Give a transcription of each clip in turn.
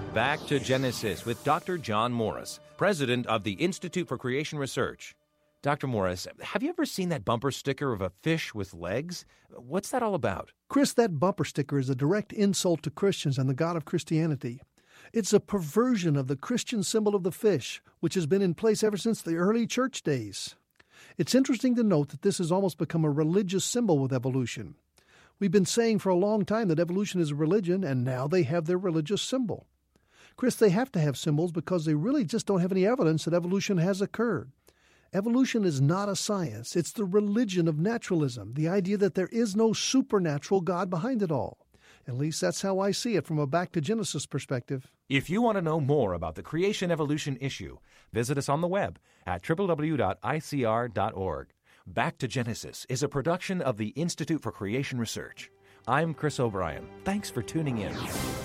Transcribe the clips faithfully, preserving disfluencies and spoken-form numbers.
Back to Genesis with Doctor John Morris, president of the Institute for Creation Research. Doctor Morris, have you ever seen that bumper sticker of a fish with legs? What's that all about? Chris, that bumper sticker is a direct insult to Christians and the God of Christianity. It's a perversion of the Christian symbol of the fish, which has been in place ever since the early church days. It's interesting to note that this has almost become a religious symbol with evolution. We've been saying for a long time that evolution is a religion, and now they have their religious symbol. Chris, they have to have symbols because they really just don't have any evidence that evolution has occurred. Evolution is not a science. It's the religion of naturalism, the idea that there is no supernatural God behind it all. At least that's how I see it from a Back to Genesis perspective. If you want to know more about the creation evolution issue, visit us on the web at w w w dot i c r dot org. Back to Genesis is a production of the Institute for Creation Research. I'm Chris O'Brien. Thanks for tuning in.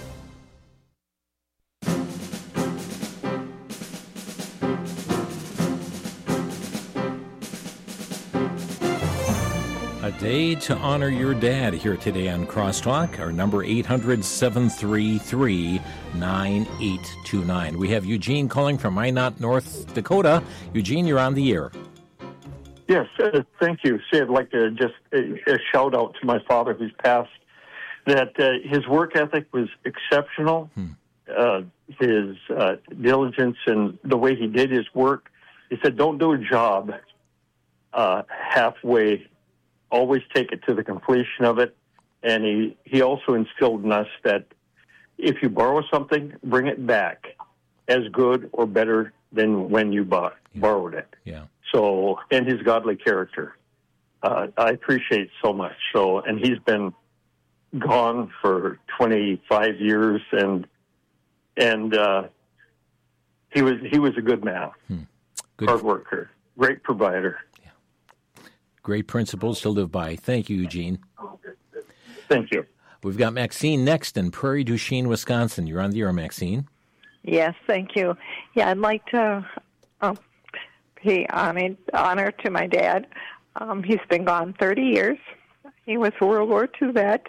A day to honor your dad here today on Crosstalk. Our number eight hundred, seven three three, nine eight two nine. We have Eugene calling from Minot, North Dakota. Eugene, you're on the air. Yes, uh, thank you. See, I'd like to just uh, a shout out to my father who's passed, that uh, his work ethic was exceptional. Hmm. Uh, his uh, diligence and the way he did his work. He said, don't do a job uh, halfway. Always take it to the completion of it. And he, he also instilled in us that if you borrow something, bring it back as good or better than when you bought, yeah. borrowed it. Yeah. So, and his godly character, uh, I appreciate so much. So, and he's been gone for twenty-five years, and and uh, he was he was a good man, hmm. good. hard worker, great provider. Great principles to live by. Thank you, Eugene. Thank you. We've got Maxine next in Prairie du Chien, Wisconsin. You're on the air, Maxine. Yes, thank you. Yeah, I'd like to uh, pay honor, honor to my dad. Um, he's been gone thirty years. He was a World War Two vet.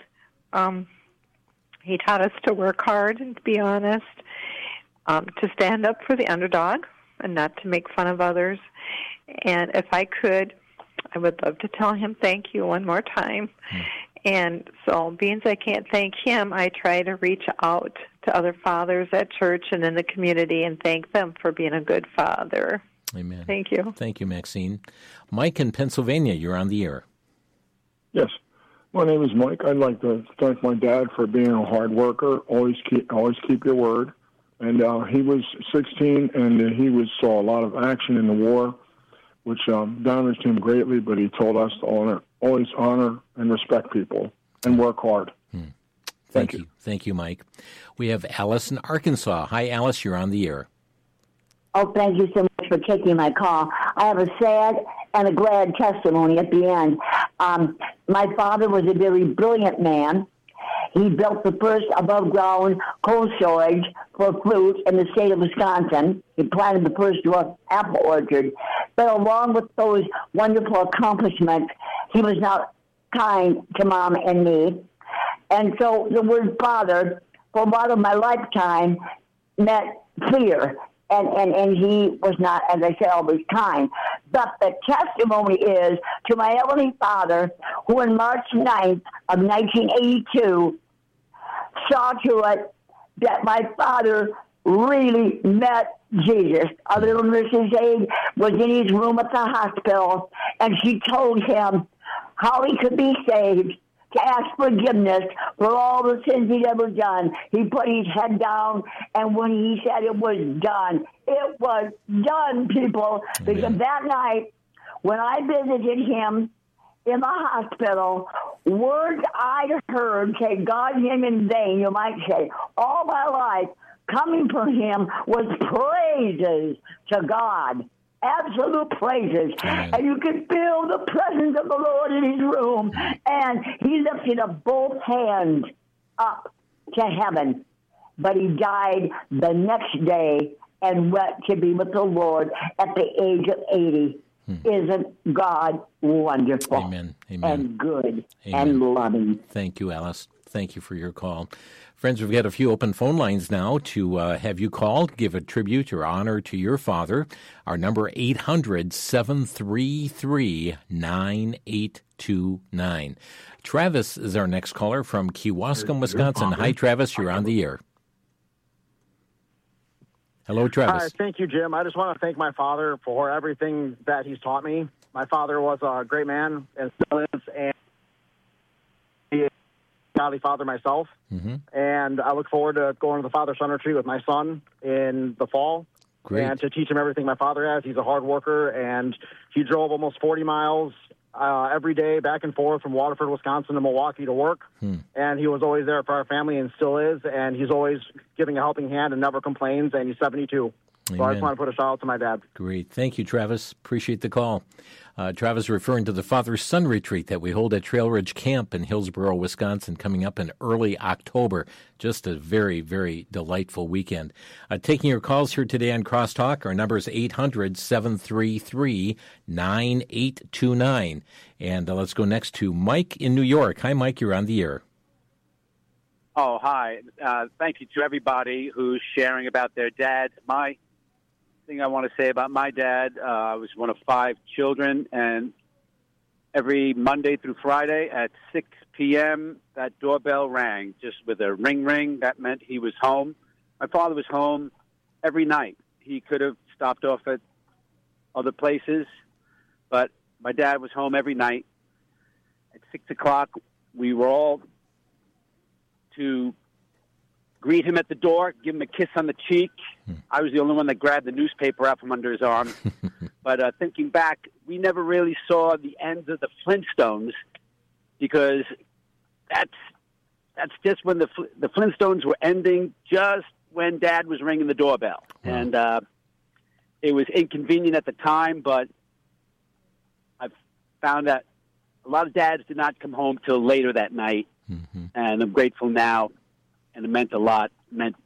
Um, he taught us to work hard and to be honest, um, to stand up for the underdog and not to make fun of others. And if I could, I would love to tell him thank you one more time. Hmm. And so, being I can't thank him, I try to reach out to other fathers at church and in the community and thank them for being a good father. Amen. Thank you. Thank you, Maxine. Mike in Pennsylvania, you're on the air. Yes. My name is Mike. I'd like to thank my dad for being a hard worker. Always keep, always keep your word. And uh, he was sixteen, and uh, he was saw a lot of action in the war, which um, damaged him greatly, but he told us to honor, always honor and respect people and work hard. Hmm. Thank, Thank you. you. Thank you, Mike. We have Alice in Arkansas. Hi, Alice. You're on the air. Oh, thank you so much for taking my call. I have a sad and a glad testimony at the end. Um, my father was a very brilliant man. He built the first above-ground cold storage for fruit in the state of Wisconsin. He planted the first dwarf apple orchard. But along with those wonderful accomplishments, he was not kind to Mom and me. And so the word father, for a lot of my lifetime, meant fear. And, and, and he was not, as I said, always kind. But the testimony is to my Heavenly Father, who on March ninth of nineteen eighty-two saw to it that my father really met Jesus. A little Missus Aid was in his room at the hospital, and she told him how he could be saved, to ask forgiveness for all the sins he'd ever done. He put his head down, and when he said it was done, it was done, people. Amen. Because that night, when I visited him in the hospital, words I'd heard say, God him in vain, you might say, all my life, coming from him was praises to God. Absolute praises. Amen. And you could feel the presence of the Lord in his room. And he lifted up both hands up to heaven. But he died the next day and went to be with the Lord at the age of eighty. Hmm. Isn't God wonderful? Amen. Amen. And good Amen. and loving? Thank you, Alice. Thank you for your call. Friends, we've got a few open phone lines now to uh, have you called, give a tribute or honor to your father. Our number, eight hundred, seven three three, nine eight two nine. Travis is our next caller from Kewaskum, Wisconsin. Hi, Travis. You're on the air. Hello, Travis. Hi, thank you, Jim. I just want to thank my father for everything that he's taught me. My father was a great man and still is, and he is a godly father myself. Mm-hmm. And I look forward to going to the father-son retreat with my son in the fall. Great. And to teach him everything my father has. He's a hard worker, and he drove almost forty miles uh, every day back and forth from Waterford, Wisconsin to Milwaukee to work. Hmm. And he was always there for our family and still is. And he's always giving a helping hand and never complains. And he's seventy-two. Amen. So I just want to put a shout out to my dad. Great. Thank you, Travis. Appreciate the call. Uh, Travis referring to the Father-Son Retreat that we hold at Trail Ridge Camp in Hillsboro, Wisconsin, coming up in early October. Just a very, very delightful weekend. Uh, taking your calls here today on Crosstalk. Our number is eight hundred, seven three three, nine eight two nine. And uh, let's go next to Mike in New York. Hi, Mike. You're on the air. Oh, hi. Uh, thank you to everybody who's sharing about their dad. My thing I want to say about my dad, uh, I was one of five children, and every Monday through Friday at six p.m., that doorbell rang just with a ring ring. That meant he was home. My father was home every night. He could have stopped off at other places, but my dad was home every night. At six o'clock, we were all to greet him at the door, give him a kiss on the cheek. Hmm. I was the only one that grabbed the newspaper out from under his arm. But uh, thinking back, we never really saw the ends of the Flintstones because that's that's just when the the Flintstones were ending, just when Dad was ringing the doorbell. Wow. And uh, it was inconvenient at the time, but I've found that a lot of dads did not come home till later that night. Mm-hmm. And I'm grateful now. And it meant a lot. It meant,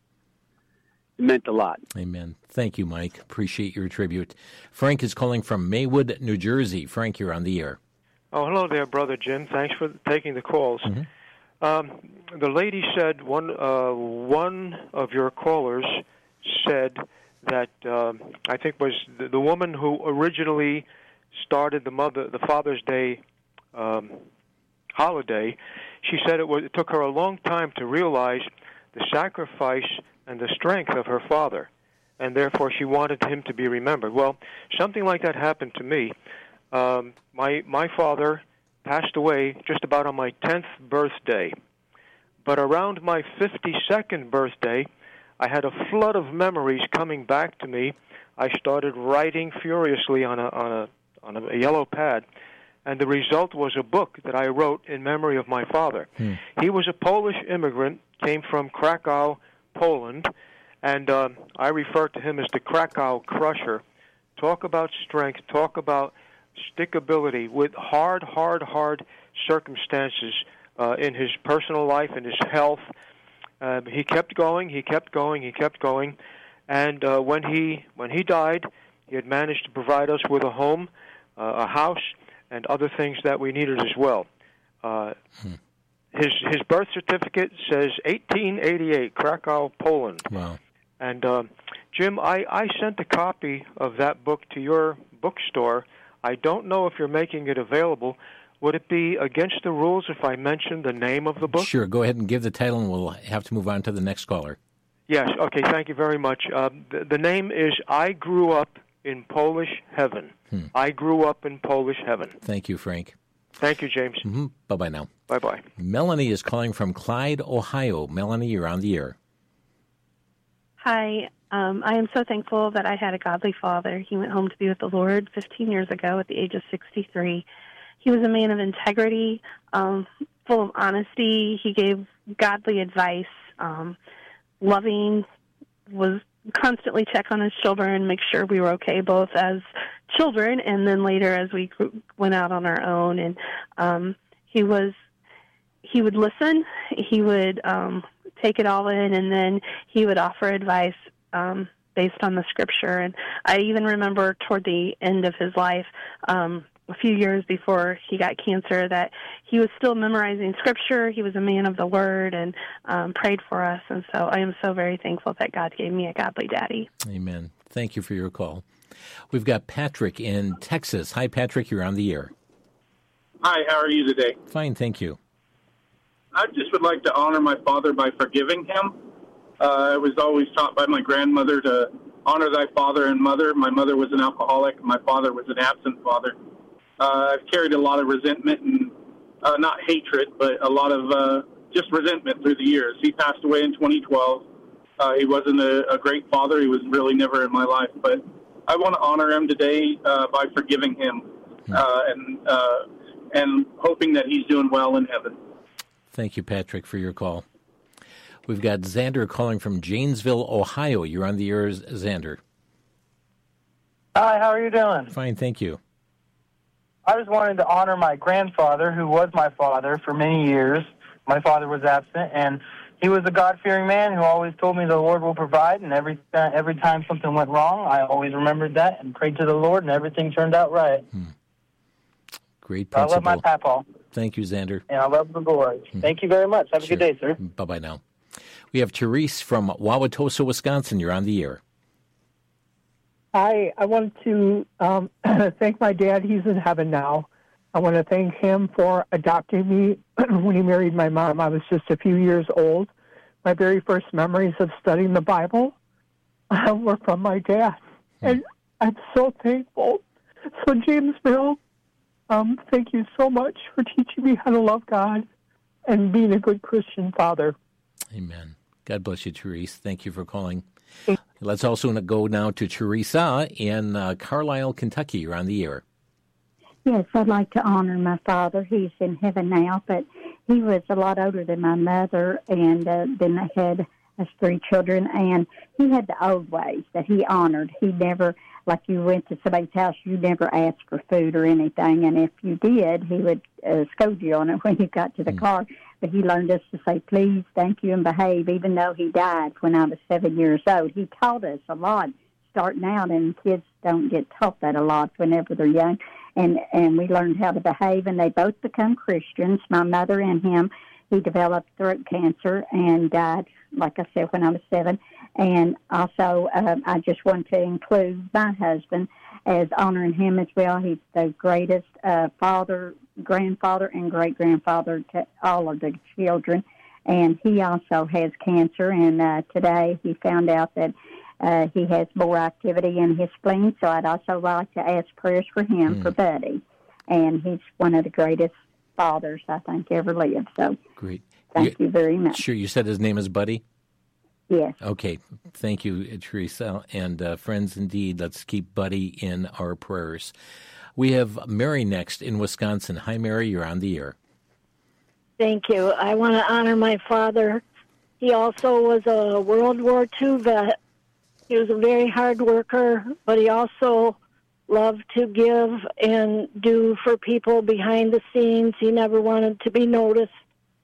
it meant a lot. Amen. Thank you, Mike. Appreciate your tribute. Frank is calling from Maywood, New Jersey. Frank, you're on the air. Oh, hello there, Brother Jim. Thanks for taking the calls. Mm-hmm. Um, the lady said, one uh, one of your callers said that, um, I think was the, the woman who originally started the mother, the Father's Day um, holiday. She said it, was, it took her a long time to realize the sacrifice and the strength of her father, and therefore she wanted him to be remembered. Well, something like that happened to me. Um, my my father passed away just about on my tenth birthday, but around my fifty-second birthday, I had a flood of memories coming back to me. I started writing furiously on a on a on a yellow pad. And the result was a book that I wrote in memory of my father. Hmm. He was a Polish immigrant, came from Krakow, Poland, and uh, I refer to him as the Krakow Crusher. Talk about strength, talk about stickability with hard, hard, hard circumstances uh, in his personal life and his health. Uh, he kept going, he kept going, he kept going. And uh, when he when he died, he had managed to provide us with a home, uh, a house, and other things that we needed as well. Uh, hmm. His his birth certificate says eighteen eighty-eight, Krakow, Poland. Wow. And uh, Jim, I, I sent a copy of that book to your bookstore. I don't know if you're making it available. Would it be against the rules if I mentioned the name of the book? Sure. Go ahead and give the title, and we'll have to move on to the next caller. Yes. Okay. Thank you very much. Uh, the, the name is I Grew Up in Polish Heaven. Hmm. I Grew Up in Polish Heaven. Thank you, Frank. Thank you, James. Mm-hmm. Bye-bye now. Bye-bye. Melanie is calling from Clyde, Ohio. Melanie, you're on the air. Hi. Um, I am so thankful that I had a godly father. He went home to be with the Lord fifteen years ago at the age of sixty-three. He was a man of integrity, um, full of honesty. He gave godly advice, um, loving, was constantly check on his children, make sure we were okay both as children and then later as we went out on our own. And um, he was, he would listen, he would um, take it all in, and then he would offer advice um, based on the scripture. And I even remember toward the end of his life, um, a few years before he got cancer, that he was still memorizing Scripture. He was a man of the Word and um, prayed for us. And so I am so very thankful that God gave me a godly daddy. Amen. Thank you for your call. We've got Patrick in Texas. Hi, Patrick. You're on the air. Hi, how are you today? Fine, thank you. I just would like to honor my father by forgiving him. Uh, I was always taught by my grandmother to honor thy father and mother. My mother was an alcoholic. My father was an absent father. Uh, I've carried a lot of resentment and uh, not hatred, but a lot of uh, just resentment through the years. He passed away in twenty twelve. Uh, he wasn't a, a great father. He was really never in my life, but I want to honor him today uh, by forgiving him uh, and uh, and hoping that he's doing well in heaven. Thank you, Patrick, for your call. We've got Xander calling from Janesville, Ohio. You're on the air, Xander. Hi, how are you doing? Fine, thank you. I was wanting to honor my grandfather, who was my father for many years. My father was absent, and he was a God-fearing man who always told me the Lord will provide, and every uh, every time something went wrong, I always remembered that and prayed to the Lord, and everything turned out right. Hmm. Great principle. I love my papa. Thank you, Xander. And I love the Lord. Hmm. Thank you very much. Have sure. a good day, sir. Bye-bye now. We have Therese from Wauwatosa, Wisconsin. You're on the air. Hi, I want to um, thank my dad. He's in heaven now. I want to thank him for adopting me when he married my mom. I was just a few years old. My very first memories of studying the Bible uh, were from my dad. And I'm so thankful. So, James Mill, um, thank you so much for teaching me how to love God and being a good Christian father. Amen. God bless you, Therese. Thank you for calling. Let's also go now to Teresa in uh, Carlisle, Kentucky. You're on the air. Yes, I'd like to honor my father. He's in heaven now, but he was a lot older than my mother, and uh, then they had us three children, and he had the old ways that he honored. He never, like you went to somebody's house, you never asked for food or anything, and if you did, he would uh, scold you on it when you got to the mm. car. But he learned us to say, please, thank you, and behave, even though he died when I was seven years old. He taught us a lot starting out, and kids don't get taught that a lot whenever they're young. And and we learned how to behave, and they both become Christians. My mother and him, he developed throat cancer and died, like I said, when I was seven. And also, uh, I just want to include my husband as honoring him as well. He's the greatest uh, father, grandfather, and great-grandfather to all of the children. And he also has cancer, and uh, today he found out that Uh, he has more activity in his spleen, so I'd also like to ask prayers for him, mm. for Buddy. And he's one of the greatest fathers I think ever lived. So great. Thank you, you very much. Sure, you said his name is Buddy? Yes. Okay. Thank you, Teresa. And uh, friends, indeed, let's keep Buddy in our prayers. We have Mary next in Wisconsin. Hi, Mary. You're on the air. Thank you. I want to honor my father. He also was a World War Two vet. He was a very hard worker, but he also loved to give and do for people behind the scenes. He never wanted to be noticed.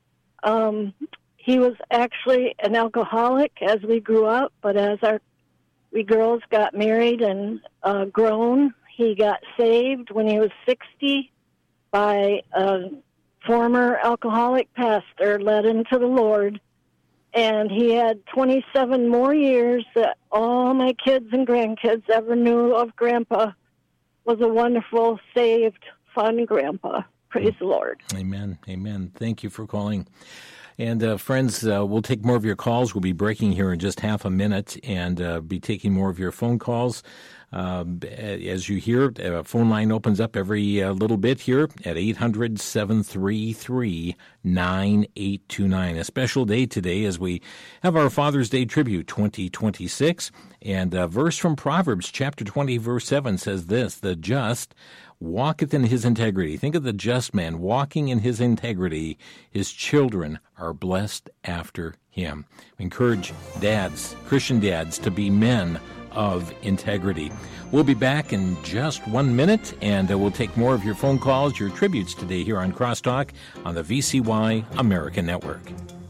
Um, he was actually an alcoholic as we grew up, but as our we girls got married and uh, grown, he got saved when he was sixty by a former alcoholic pastor, led him to the Lord. And he had twenty-seven more years that all my kids and grandkids ever knew of Grandpa was a wonderful, saved, fun Grandpa. Praise the Lord. Amen. Amen. Thank you for calling. And uh, friends, uh, we'll take more of your calls. We'll be breaking here in just half a minute and uh, be taking more of your phone calls. Uh, as you hear, a phone line opens up every uh, little bit here at eight hundred, seven three three, nine eight two nine. A special day today as we have our Father's Day tribute twenty twenty-six. And a verse from Proverbs chapter twenty, verse seven says this, the just walketh in his integrity. Think of the just man walking in his integrity. His children are blessed after him. We encourage dads, Christian dads, to be men of integrity. We'll be back in just one minute, and uh, we'll take more of your phone calls, your tributes today here on Crosstalk on the V C Y American Network.